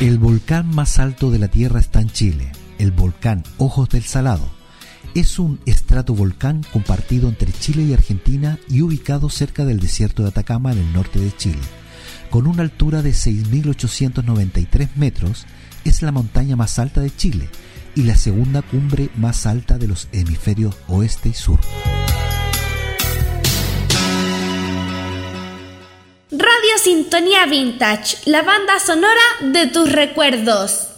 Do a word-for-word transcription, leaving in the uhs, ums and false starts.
El volcán más alto de la Tierra está en Chile, el volcán Ojos del Salado. Es un estratovolcán compartido entre Chile y Argentina y ubicado cerca del desierto de Atacama en el norte de Chile. Con una altura de seis mil ochocientos noventa y tres metros, es la montaña más alta de Chile y la segunda cumbre más alta de los hemisferios oeste y sur. Radio Sintonía Vintage, la banda sonora de tus recuerdos.